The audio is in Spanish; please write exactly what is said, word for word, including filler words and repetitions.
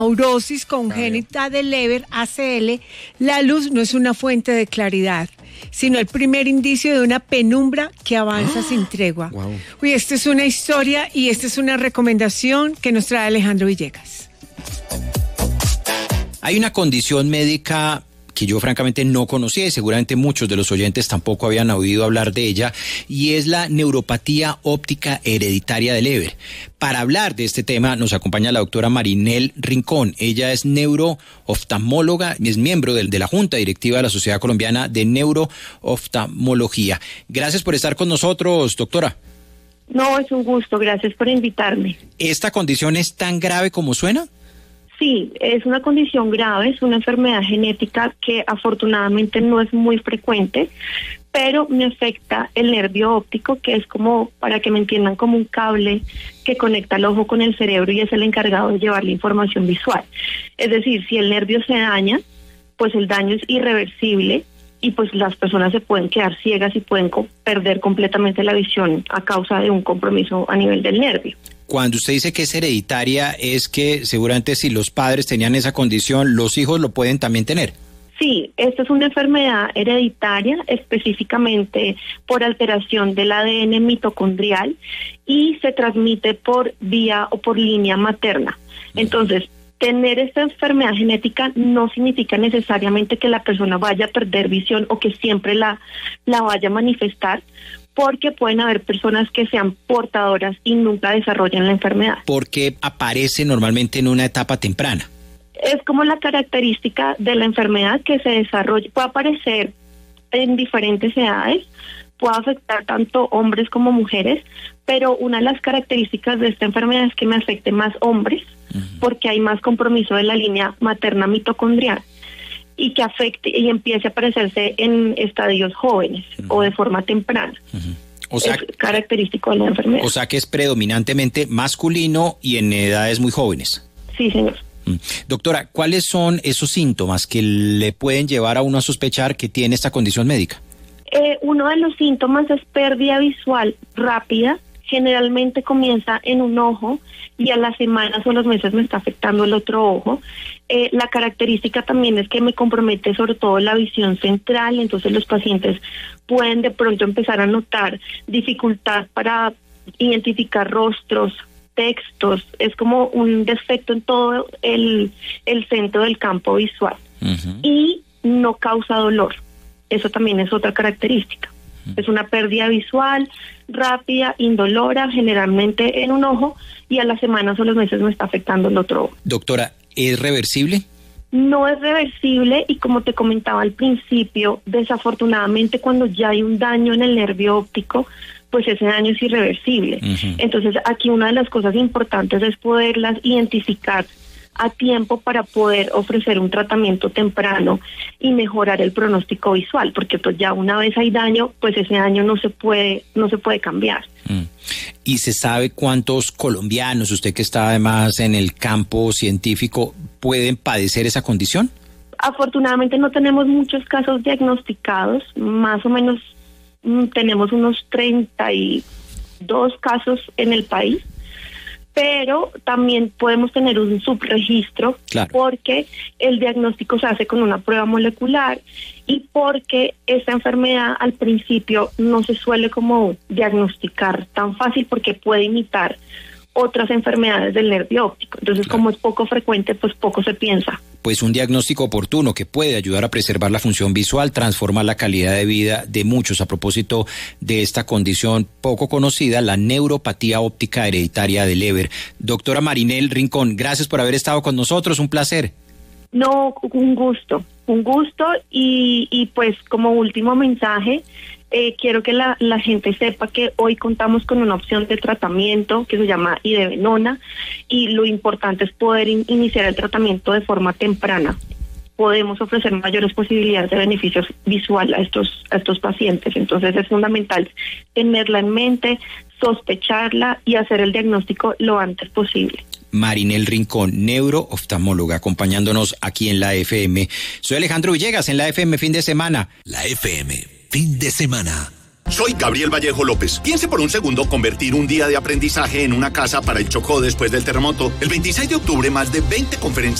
neurosis congénita de Leber, A C L, la luz no es una fuente de claridad, sino el primer indicio de una penumbra que avanza ¡Ah! sin tregua. Wow. Uy, esta es una historia y esta es una recomendación que nos trae Alejandro Villegas. Hay una condición médica que yo francamente no conocía y seguramente muchos de los oyentes tampoco habían oído hablar de ella, y es la neuropatía óptica hereditaria de Leber. Para hablar de este tema nos acompaña la doctora Marinel Rincón. Ella es neurooftalmóloga y es miembro de, de la Junta Directiva de la Sociedad Colombiana de Neurooftalmología. Gracias por estar con nosotros, doctora. No, es un gusto, gracias por invitarme. ¿Esta condición es tan grave como suena? Sí, es una condición grave, es una enfermedad genética que afortunadamente no es muy frecuente, pero me afecta el nervio óptico, que es como, para que me entiendan, como un cable que conecta el ojo con el cerebro y es el encargado de llevar la información visual. Es decir, si el nervio se daña, pues el daño es irreversible y pues las personas se pueden quedar ciegas y pueden co- perder completamente la visión a causa de un compromiso a nivel del nervio. Cuando usted dice que es hereditaria, es que seguramente si los padres tenían esa condición, los hijos lo pueden también tener. Sí, esta es una enfermedad hereditaria, específicamente por alteración del A D N mitocondrial y se transmite por vía o por línea materna. Entonces, tener esta enfermedad genética no significa necesariamente que la persona vaya a perder visión o que siempre la, la vaya a manifestar, porque pueden haber personas que sean portadoras y nunca desarrollan la enfermedad. Porque aparece normalmente en una etapa temprana. Es como la característica de la enfermedad que se desarrolla, puede aparecer en diferentes edades, puede afectar tanto hombres como mujeres, pero una de las características de esta enfermedad es que me afecte más hombres, uh-huh. porque hay más compromiso de la línea materna mitocondrial, y que afecte y empiece a aparecerse en estadios jóvenes uh-huh. o de forma temprana. Uh-huh. O sea, es característico de la enfermedad. O sea que es predominantemente masculino y en edades muy jóvenes. Sí, señor. Mm. Doctora, ¿cuáles son esos síntomas que le pueden llevar a uno a sospechar que tiene esta condición médica? Eh, uno de los síntomas es pérdida visual rápida. Generalmente comienza en un ojo y a las semanas o los meses me está afectando el otro ojo. Eh, la característica también es que me compromete sobre todo la visión central, entonces los pacientes pueden de pronto empezar a notar dificultad para identificar rostros, textos, es como un defecto en todo el, el centro del campo visual. Uh-huh. Y no causa dolor, eso también es otra característica. Es una pérdida visual rápida, indolora, generalmente en un ojo, y a las semanas o los meses me está afectando el otro ojo. Doctora, ¿es reversible? No es reversible y como te comentaba al principio, desafortunadamente cuando ya hay un daño en el nervio óptico, pues ese daño es irreversible. Uh-huh. Entonces aquí una de las cosas importantes es poderlas identificar a tiempo para poder ofrecer un tratamiento temprano y mejorar el pronóstico visual, porque pues ya una vez hay daño, pues ese daño no se puede, no se puede cambiar. Mm. ¿Y se sabe cuántos colombianos, usted que está además en el campo científico, pueden padecer esa condición? Afortunadamente no tenemos muchos casos diagnosticados, más o menos mm, tenemos unos treinta y dos casos en el país, pero también podemos tener un subregistro, claro, porque el diagnóstico se hace con una prueba molecular y porque esta enfermedad al principio no se suele como diagnosticar tan fácil porque puede imitar otras enfermedades del nervio óptico. Entonces, claro, como es poco frecuente, pues poco se piensa. Pues un diagnóstico oportuno que puede ayudar a preservar la función visual, transformar la calidad de vida de muchos. A propósito de esta condición poco conocida, la neuropatía óptica hereditaria de Leber. Doctora Marinel Rincón, gracias por haber estado con nosotros, un placer. No, un gusto, un gusto y, y pues como último mensaje, Eh, quiero que la, la gente sepa que hoy contamos con una opción de tratamiento que se llama Idebenona y lo importante es poder in, iniciar el tratamiento de forma temprana. Podemos ofrecer mayores posibilidades de beneficios visual a estos, a estos pacientes, entonces es fundamental tenerla en mente, sospecharla y hacer el diagnóstico lo antes posible. Marinel Rincón, neurooftalmóloga, acompañándonos aquí en la F M. Soy Alejandro Villegas en la F M fin de semana. La F M fin de semana. Soy Gabriel Vallejo López. Piense por un segundo convertir un día de aprendizaje en una casa para el Chocó después del terremoto. El veintiséis de octubre, más de veinte conferencias